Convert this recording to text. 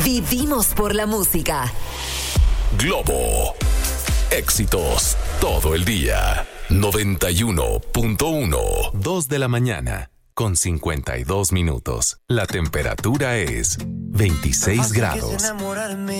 Vivimos por la música. Globo. Éxitos todo el día. 91.1. 2 de la mañana con 52 minutos. La temperatura es 26 grados.